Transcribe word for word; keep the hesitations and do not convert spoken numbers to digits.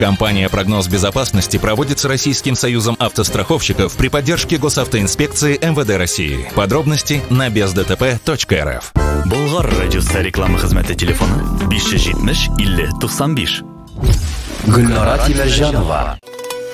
Компания «Прогноз безопасности» проводится Российским союзом автостраховщиков при поддержке Госавтоинспекции эм вэ дэ России. Подробности на бездтп точка эр эф. Болгар радиосы реклама хезмәте телефоны besh yuz yetmish ellik to'qson besh. Гульнара Тимерҗанова.